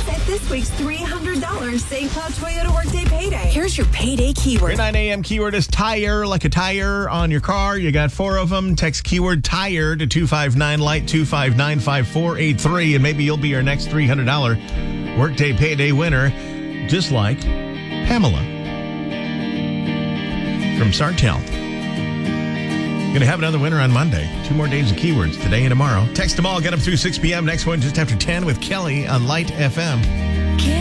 at this week's $300 St. Cloud Toyota Workday Payday. Here's your payday keyword. Your 9 a.m. keyword is tire, like a tire on your car. You got 4 of them. Text keyword tire to 259-LIGHT, 259-5483, and maybe you'll be our next $300 Workday Payday winner, just like Pamela from Sartell. Going to have another winner on Monday. 2 more days of keywords, today and tomorrow. Text them all. Get them through 6 p.m. Next one just after 10 with Kelly on Light FM.